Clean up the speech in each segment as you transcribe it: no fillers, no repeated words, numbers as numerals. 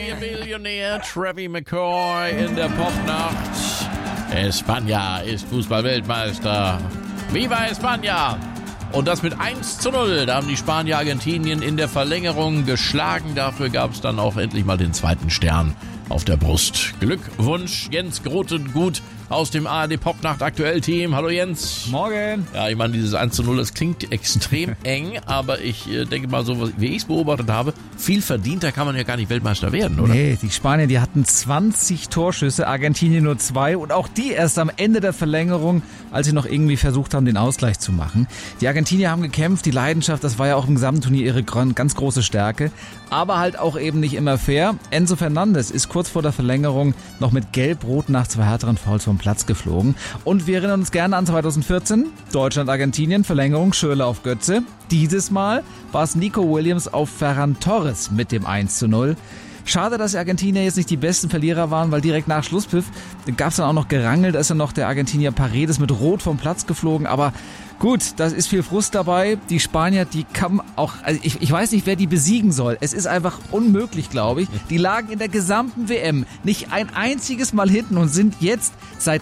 Millionär Travis McCoy in der Popnacht. España ist Fußballweltmeister. Viva España! Und das mit 1:0. Da haben die Spanier Argentinien in der Verlängerung geschlagen. Dafür gab es dann auch endlich mal den zweiten Stern auf der Brust. Glückwunsch, Jens Grote-Gut aus dem ARD Popnacht Aktuell-Team. Hallo Jens. Morgen. Ja, ich meine, dieses 1:0, das klingt extrem eng, aber ich denke mal so, wie ich es beobachtet habe, viel verdienter kann man ja gar nicht Weltmeister werden, oder? Nee, die Spanier, die hatten 20 Torschüsse, Argentinien nur 2 und auch die erst am Ende der Verlängerung, als sie noch irgendwie versucht haben, den Ausgleich zu machen. Die Argentinier haben gekämpft, die Leidenschaft, das war ja auch im Gesamtturnier ihre ganz große Stärke, aber halt auch eben nicht immer fair. Enzo Fernandes ist kurz vor der Verlängerung noch mit Gelb-Rot nach 2 härteren Fouls vom Platz geflogen. Und wir erinnern uns gerne an 2014, Deutschland-Argentinien, Verlängerung Schürrle auf Götze. Dieses Mal war es Nico Williams auf Ferran Torres mit dem 1:0. Schade, dass die Argentinier jetzt nicht die besten Verlierer waren, weil direkt nach Schlusspfiff gab es dann auch noch Gerangel. Da ist dann noch der Argentinier Paredes mit Rot vom Platz geflogen. Aber gut, da ist viel Frust dabei. Die Spanier, die kann auch, also ich weiß nicht, wer die besiegen soll. Es ist einfach unmöglich, glaube ich. Die lagen in der gesamten WM nicht ein einziges Mal hinten und sind jetzt seit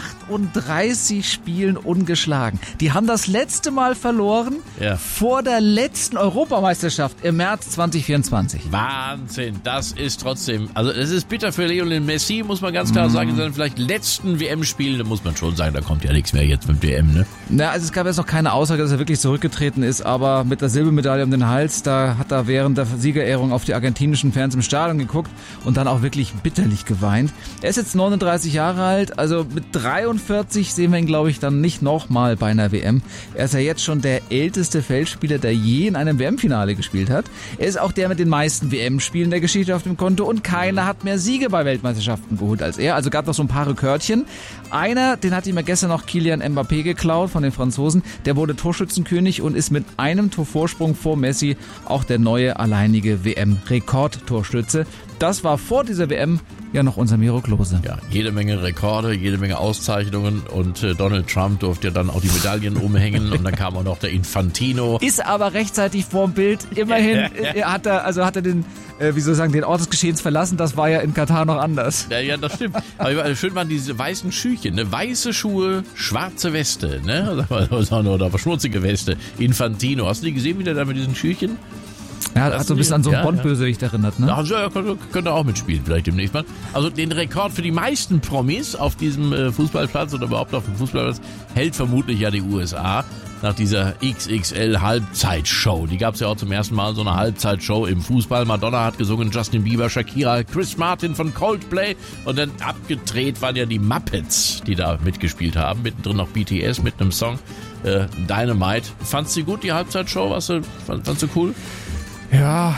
38 Spielen ungeschlagen. Die haben das letzte Mal verloren vor der letzten Europameisterschaft im März 2024. Wahnsinn, das ist trotzdem, also es ist bitter für Lionel Messi, muss man ganz klar sagen, in seinen vielleicht letzten WM-Spielen, da muss man schon sagen, da kommt ja nichts mehr jetzt mit WM, ne? Na, also es gab jetzt noch keine Aussage, dass er wirklich zurückgetreten ist, aber mit der Silbermedaille um den Hals, da hat er während der Siegerehrung auf die argentinischen Fans im Stadion geguckt und dann auch wirklich bitterlich geweint. Er ist jetzt 39 Jahre alt, also mit 43 sehen wir ihn, glaube ich, dann nicht nochmal bei einer WM. Er ist ja jetzt schon der älteste Feldspieler, der je in einem WM-Finale gespielt hat. Er ist auch der mit den meisten WM-Spielen der Geschichte auf dem Konto und keiner hat mehr Siege bei Weltmeisterschaften geholt als er. Also gab noch so ein paar Rekordchen. Einer, den hat ihm ja gestern noch Kylian Mbappé geklaut von den Franzosen. Der wurde Torschützenkönig und ist mit einem Torvorsprung vor Messi auch der neue alleinige WM-Rekordtorschütze. Das war vor dieser WM ja noch unser Miro Klose. Ja, jede Menge Rekorde, jede Menge Auszeichnungen und Donald Trump durfte ja dann auch die Medaillen umhängen und dann kam auch noch der Infantino. Ist aber rechtzeitig vorm Bild. Immerhin hat er den den Ort des Geschehens verlassen. Das war ja in Katar noch anders. Ja, das stimmt. Aber schön waren diese weißen Schüchen, ne? Weiße Schuhe, schwarze Weste, ne? Oder schmutzige Weste. Infantino. Hast du die gesehen, wie der da mit diesen Schüchen? Ja, hat so ein bisschen an so einen Bond-Bösewicht erinnert, ne? Ja, könnte auch mitspielen, vielleicht demnächst mal. Also den Rekord für die meisten Promis auf diesem Fußballplatz oder überhaupt auf dem Fußballplatz hält vermutlich ja die USA nach dieser XXL-Halbzeitshow. Die gab es ja auch zum ersten Mal, so eine Halbzeitshow im Fußball. Madonna hat gesungen, Justin Bieber, Shakira, Chris Martin von Coldplay und dann abgedreht waren ja die Muppets, die da mitgespielt haben. Mittendrin noch BTS mit einem Song Dynamite. Fandst du gut, die Halbzeitshow? Fandst du cool? Ja,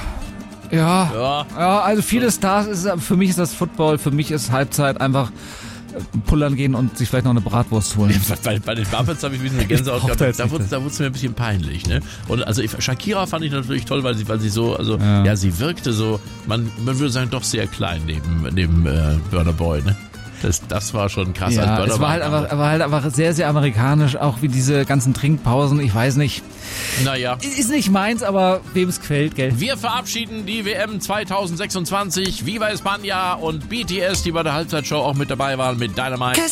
also viele Stars, für mich ist das Football, für mich ist Halbzeit einfach pullern gehen und sich vielleicht noch eine Bratwurst holen. Bei den Muppets habe ich ein bisschen eine Gänsehaut gehabt, da wurde es mir ein bisschen peinlich, ne? Und also Shakira fand ich natürlich toll, weil sie so, sie wirkte so, man würde sagen, doch sehr klein neben Burna Boy, ne? Das war schon krass. Ja, es war halt einfach sehr, sehr amerikanisch, auch wie diese ganzen Trinkpausen, ich weiß nicht. Naja. Ist nicht meins, aber wem es gefällt, gell? Wir verabschieden die WM 2026. Viva España und BTS, die bei der Halbzeitshow auch mit dabei waren mit Dynamite.